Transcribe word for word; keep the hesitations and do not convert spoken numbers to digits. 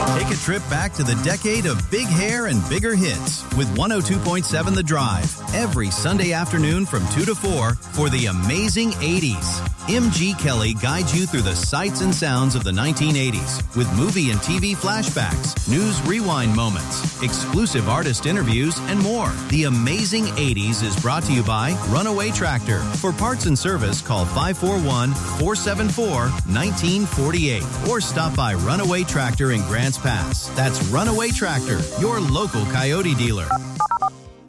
Take a trip back to the decade of big hair and bigger hits with one oh two point seven The Drive every Sunday afternoon from two to four for the amazing eighties. M G Kelly guides you through the sights and sounds of the nineteen eighties with movie and T V flashbacks, news rewind moments, exclusive artist interviews, and more. The Amazing eighties is brought to you by Runaway Tractor. For parts and service, call five four one, four seven four, one nine four eight or stop by Runaway Tractor in Grants Pass. That's Runaway Tractor, your local Coyote dealer.